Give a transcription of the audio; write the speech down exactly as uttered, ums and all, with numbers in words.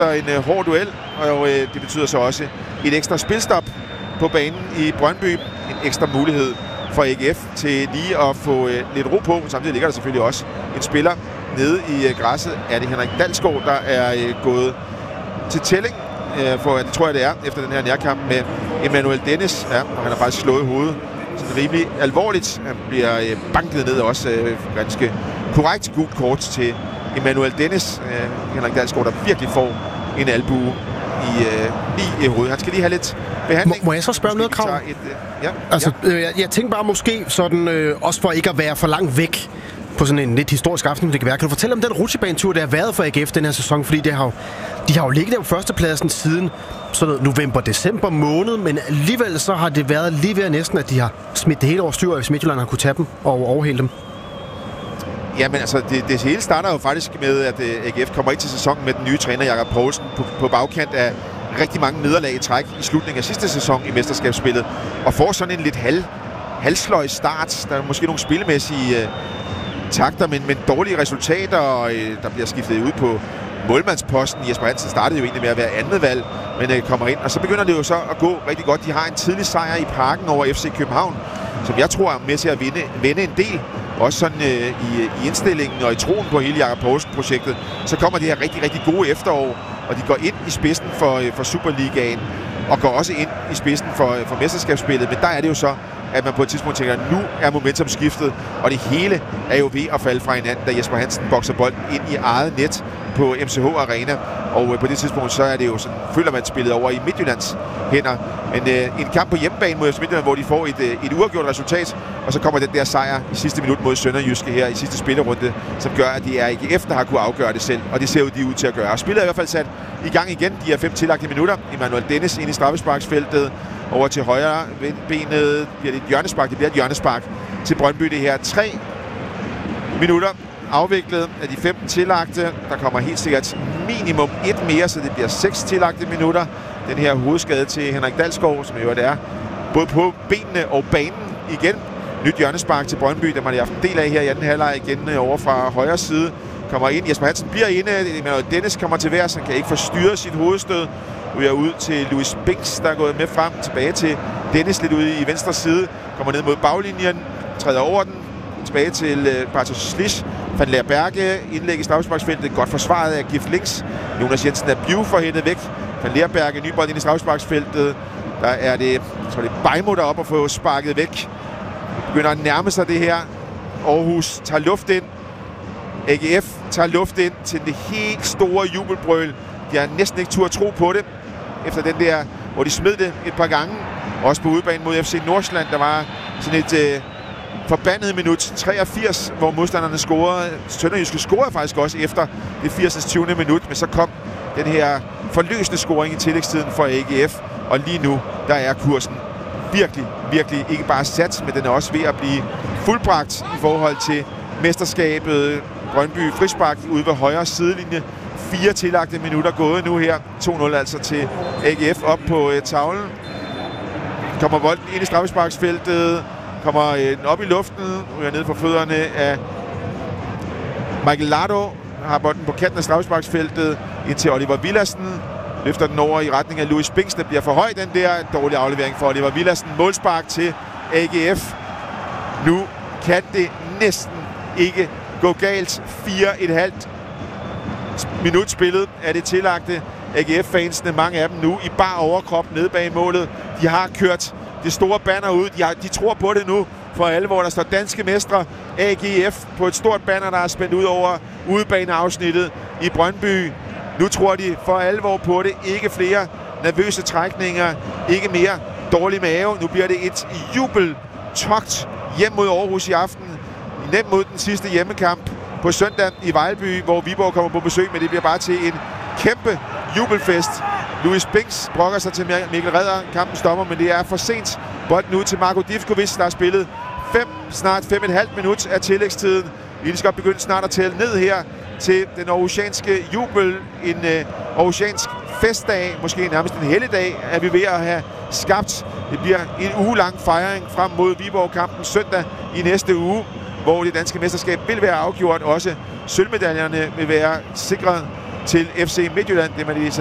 en uh, hård duel, og uh, det betyder så også et ekstra spilstop på banen i Brøndby. En ekstra mulighed for A G F til lige at få uh, lidt ro på. Samtidig ligger der selvfølgelig også en spiller nede i uh, græsset. Er det Henrik Dalsgaard, der er uh, gået til tælling? Uh, for det tror jeg, det er, efter den her nærkamp med Emmanuel Dennis. Ja, og han har faktisk slået hovedet sådan rimelig alvorligt. Han bliver uh, banket ned også uh, ganske korrekt gult kort til Emmanuel Dennis. Uh, Henrik Dalsgaard, der virkelig får en albue i, uh, lige i hovedet. Han skal lige have lidt behandling. Må, må jeg så spørge om noget, Krav? Et, uh, ja. Altså, ja. øh, jeg, jeg tænker bare måske sådan, øh, også for ikke at være for langt væk på sådan en lidt historisk aften, det kan være. Kan du fortælle om den rutsjebanetur, der har været for A G F den her sæson? Fordi det har jo, de har jo ligget der på førstepladsen siden sådan november-december måned, men alligevel så har det været lige ved næsten, at de har smidt det hele over styr, og hvis Midtjylland har kunne tage dem og overhælde dem. Ja, men altså, det, det hele starter jo faktisk med, at A G F kommer ikke til sæsonen med den nye træner, Jakob Poulsen, på, på bagkant af rigtig mange nederlag i træk i slutningen af sidste sæson i mesterskabsspillet, og får sådan en lidt halv, halvsløj start. Der er måske nogle spillemæssige uh, takter, men, men dårlige resultater, og uh, der bliver skiftet ud på målmandsposten. Jesper Hansen startede jo egentlig med at være andet valg, men uh, kommer ind, og så begynder det jo så at gå rigtig godt. De har en tidlig sejr i Parken over F C København, som jeg tror er med til at vinde, vinde en del. Også sådan øh, i, i indstillingen og i troen på hele Jakob Poulsen-projektet. Så kommer det her rigtig, rigtig gode efterår, og de går ind i spidsen for, øh, for Superligaen, og går også ind i spidsen for, for mesterskabsspillet. Men der er det jo så, at man på et tidspunkt tænker, at nu er momentum skiftet, og det hele er jo ved at falde fra hinanden, da Jesper Hansen bokser bolden ind i eget net på M C H Arena. Og øh, på det tidspunkt, så er det jo sådan, føler man spillet over i Midtjyllands hænder. Men øh, en kamp på hjemmebane mod F C Midtjylland, hvor de får et, øh, et uafgjort resultat, og så kommer den der sejr i sidste minut mod Sønderjyske her i sidste spillerunde, som gør, at de er A G F, der har kunne afgøre det selv, og det ser jo de ud til at gøre. Og spillet er i hvert fald sat i gang igen. De er fem tillagte minutter. Emmanuel Dennis ind i straffesparksfeltet, over til højre benet, bliver det et hjørnespark, det bliver et hjørnespark til Brøndby det her. Tre minutter afviklet af de femten tillagte. Der kommer helt sikkert minimum et mere, så det bliver seks tillagte minutter. Den her hovedskade til Henrik Dalsgaard, som jo er både på benene og banen igen. Nyt hjørnespark til Brøndby, der man har haft en del af her i anden halvleg igen over fra højre side. Kommer ind, Jesper Hansen bliver inde, men Dennis kommer til værs, han kan ikke forstyrre sit hovedstød. Vi er ud til Louis Binks, der er gået med frem, tilbage til Dennis lidt ude i venstre side. Kommer ned mod baglinjen, træder over den, tilbage til uh, Bartosz Slisz. Van Leer Berge, indlæg i straffesparksfeltet, godt forsvaret af Gif Links. Jonas Jensen er bivforhændet væk. Van Leer Berge, ny bold ind i straffesparksfeltet. Der er det, jeg tror det er Bajmo deroppe at få sparket væk. Begynder at nærme sig det her. Aarhus tager luft ind. A G F tager luft ind til det helt store jubelbrøl. De har næsten ikke tur at tro på det, efter den der, hvor de smed det et par gange. Også på udebanen mod F C Nordsjælland, der var sådan et øh, forbandet minut treogfirs, hvor modstanderne scorede. Sønderjyske scorede faktisk også efter det firsinde tyvende minut, men så kom den her forløsende scoring i tillægstiden for A G F. Og lige nu, der er kursen virkelig, virkelig ikke bare sat, men den er også ved at blive fuldbragt i forhold til mesterskabet. Brøndby frispark ude ved højre sidelinje. Fire tillagte minutter gået nu her. to nul altså til A G F op på øh, tavlen. Kommer bolden ind i straffesparksfeltet. Kommer øh, op i luften. Ryger ned for fødderne af Michael Lardo. Har bolden på kanten af straffesparksfeltet. Ind til Oliver Villadsen. Løfter den over i retning af Louis Binks. Der bliver for høj, den der. Dårlig aflevering for Oliver Villadsen. Målspark til A G F. Nu kan det næsten ikke gå galt. Fire et halvt minut spillet er det tillagte A G F-fansene, mange af dem nu i bar overkrop nede bag målet. De har kørt det store banner ud. De, har, de tror på det nu for alle, hvor der står danske mestre A G F på et stort banner, der er spændt ud over udebaneafsnittet i Brøndby. Nu tror de for alvor på det. Ikke flere nervøse trækninger. Ikke mere dårlig mave. Nu bliver det et jubeltogt hjem mod Aarhus i aften. Nemt mod den sidste hjemmekamp på søndag i Vejlby, hvor Viborg kommer på besøg, men det bliver bare til en kæmpe jubelfest. Louis Binks brokker sig til Mikkel Redder. Kampen stopper, men det er for sent. Bolden ud til Marko Divkovic, der har spillet fem, snart fem et halvt minut af tillægstiden. Vi skal begynde snart at tælle ned her til den aarhusianske jubel. En uh, aarhusiansk festdag, måske nærmest en helligdag, er vi ved at have skabt. Det bliver en uge lang fejring frem mod Viborg-kampen søndag i næste uge, hvor det danske mesterskab vil være afgjort. Også sølvmedaljerne vil være sikret til F C Midtjylland. Det er man i